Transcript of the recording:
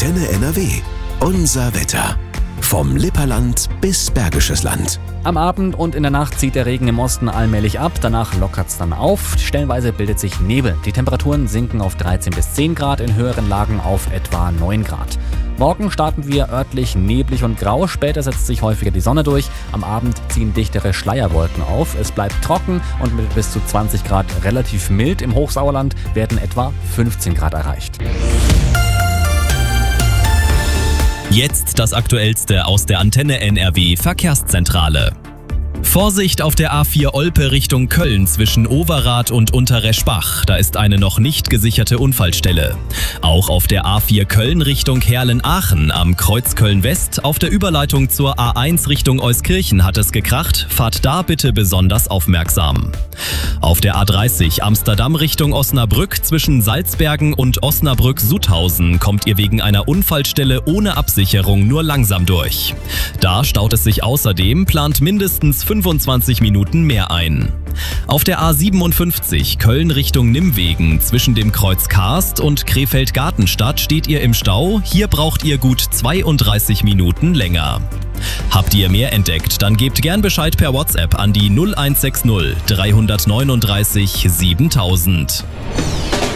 Antenne NRW. Unser Wetter. Vom Lipperland bis Bergisches Land. Am Abend und in der Nacht zieht der Regen im Osten allmählich ab, danach lockert es dann auf. Stellenweise bildet sich Nebel. Die Temperaturen sinken auf 13 bis 10 Grad, in höheren Lagen auf etwa 9 Grad. Morgen starten wir örtlich neblig und grau, später setzt sich häufiger die Sonne durch. Am Abend ziehen dichtere Schleierwolken auf. Es bleibt trocken und mit bis zu 20 Grad relativ mild. Im Hochsauerland werden etwa 15 Grad erreicht. Jetzt das Aktuellste aus der Antenne NRW Verkehrszentrale. Vorsicht auf der A4 Olpe Richtung Köln zwischen Overath und Unterreschbach. Da ist eine noch nicht gesicherte Unfallstelle. Auch auf der A4 Köln Richtung Herlen-Aachen am Kreuz Köln-West auf der Überleitung zur A1 Richtung Euskirchen hat es gekracht. Fahrt da bitte besonders aufmerksam. Auf der A30 Amsterdam Richtung Osnabrück zwischen Salzbergen und Osnabrück-Sutthausen kommt ihr wegen einer Unfallstelle ohne Absicherung nur langsam durch. Da staut es sich außerdem, plant mindestens 25 Minuten mehr ein. Auf der A57 Köln Richtung Nimwegen zwischen dem Kreuz Karst und Krefeld-Gartenstadt steht ihr im Stau. Hier braucht ihr gut 32 Minuten länger. Habt ihr mehr entdeckt, dann gebt gern Bescheid per WhatsApp an die 0160 339 7000.